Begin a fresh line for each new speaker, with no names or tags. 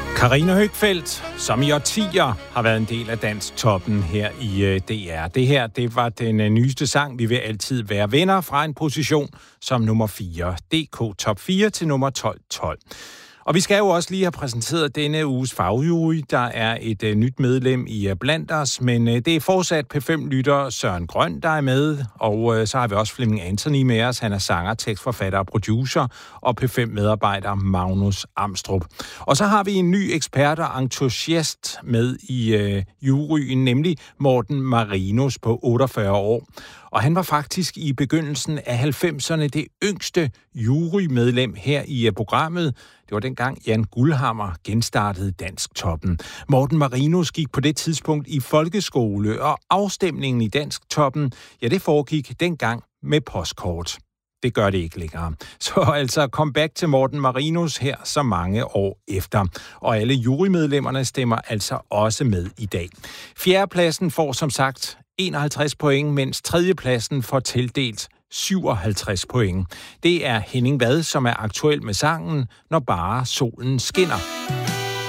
Karina Høgfeldt, som i årtier har været en del af Dansktoppen her i DR. Det her, det var den nyeste sang, Vi vil altid være venner, fra en position som nummer 4. DK Top 4 til nummer 12. Og vi skal jo også lige have præsenteret denne uges fagjury. Der er et nyt medlem i blandt os, men det er fortsat P5-lytter Søren Grøn, der er med. Og så har vi også Flemming Anthony med os. Han er sanger, tekstforfatter og producer, og P5-medarbejder Magnus Amstrup. Og så har vi en ny ekspert og entusiast med i juryen, nemlig Morten Marinus på 48 år. Og han var faktisk i begyndelsen af 90'erne det yngste jurymedlem her i programmet. Det var dengang Jan Guldhammer genstartede Dansktoppen. Morten Marinus gik på det tidspunkt i folkeskole, og afstemningen i Dansktoppen, ja, det foregik dengang med postkort. Det gør det ikke længere. Så altså comeback til Morten Marinus her så mange år efter. Og alle jurymedlemmerne stemmer altså også med i dag. Fjerdepladsen får som sagt 51 point, mens tredjepladsen får tildelt 57 point. Det er Henning Vad, som er aktuel med sangen Når bare solen skinner.